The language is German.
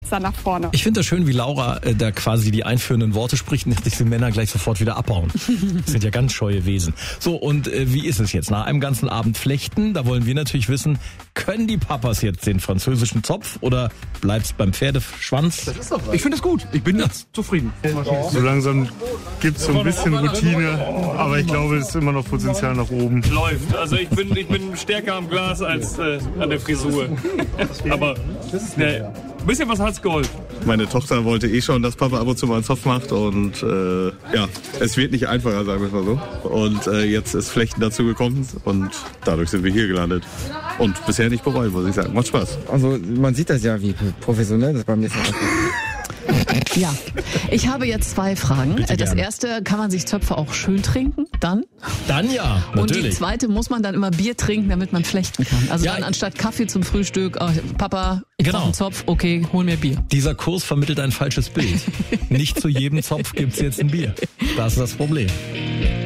dann nach vorne. Ich finde das schön, wie Laura da quasi die einführenden Worte spricht und sich die Männer gleich sofort wieder abhauen. Das sind ja ganz scheue Wesen. So, und wie ist es jetzt? Nach einem ganzen Abend Flechten, da wollen wir natürlich wissen, können die Papas jetzt den französischen Zopf oder bleibt's beim Pferdeschwanz? Ich finde es gut. Ich bin jetzt zufrieden. So langsam gibt's so ein bisschen Routine, aber ich glaube, es ist immer noch Potenzial nach oben. Läuft. Also ich bin stärker am Glas als an der Frisur. Aber ein bisschen was hat's geholfen. Meine Tochter wollte schon, dass Papa ab und zu mal einen Zopf macht und es wird nicht einfacher, sagen wir es mal so. Und jetzt ist Flechten dazu gekommen und dadurch sind wir hier gelandet. Und bisher nicht bereuen, muss ich sagen. Macht Spaß. Also man sieht das ja, wie professionell das beim nächsten Mal ist. Ja, ich habe jetzt 2 Fragen. Das erste, kann man sich Zöpfe auch schön trinken? Dann ja, natürlich. Und die zweite, muss man dann immer Bier trinken, damit man flechten kann? Also ja, dann anstatt Kaffee zum Frühstück, Papa, ich genau. brauche einen Zopf, okay, hol mir Bier. Dieser Kurs vermittelt ein falsches Bild. Nicht zu jedem Zopf gibt's jetzt ein Bier. Das ist das Problem.